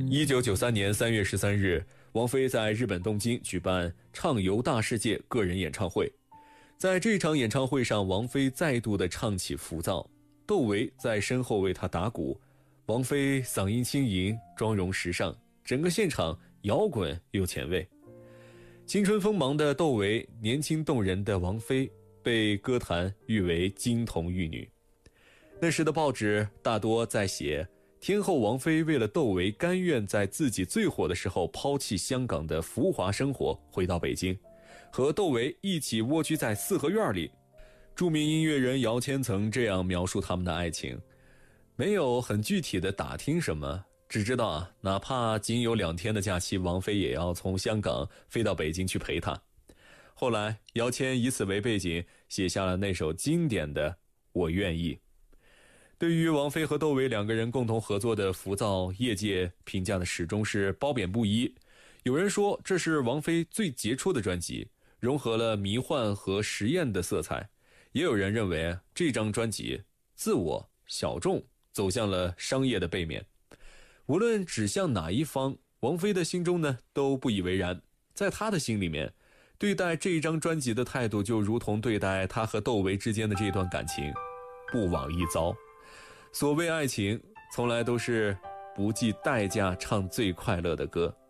1993年3月13日，王菲在日本东京举办畅游大世界个人演唱会。在这场演唱会上，王菲再度的唱起浮躁，窦唯在身后为她打鼓。王菲嗓音轻盈，妆容时尚，整个现场摇滚又前卫。青春锋芒的窦唯，年轻动人的王菲，被歌坛誉为金童玉女。那时的报纸大多在写天后王菲为了窦唯甘愿在自己最火的时候抛弃香港的浮华生活，回到北京，和窦唯一起蜗居在四合院里。著名音乐人姚谦曾这样描述他们的爱情，没有很具体的打听什么，只知道哪怕仅有2天的假期，王菲也要从香港飞到北京去陪他。后来姚谦以此为背景，写下了那首经典的《我愿意》。对于王菲和窦唯2个人共同合作的浮躁，业界评价的始终是褒贬不一。有人说这是王菲最杰出的专辑，融合了迷幻和实验的色彩。也有人认为这张专辑自我小众，走向了商业的背面。无论指向哪一方，王菲的心中呢都不以为然。在她的心里面，对待这一张专辑的态度就如同对待她和窦唯之间的这段感情，不枉一遭。所谓爱情，从来都是不计代价唱最快乐的歌。